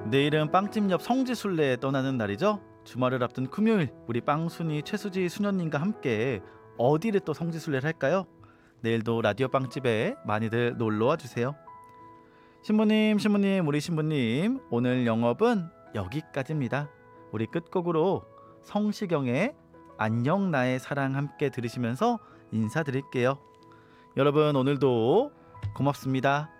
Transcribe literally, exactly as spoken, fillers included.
내일은 빵집 옆 성지순례에 떠나는 날이죠. 주말을 앞둔 금요일, 우리 빵순이 최수지 수녀님과 함께 어디를 또 성지순례를 할까요? 내일도 라디오 빵집에 많이들 놀러와 주세요. 신부님, 신부님, 우리 신부님, 오늘 영업은 여기까지입니다. 우리 끝곡으로 성시경의 안녕 나의 사랑 함께 들으시면서 인사드릴게요. 여러분, 오늘도 고맙습니다.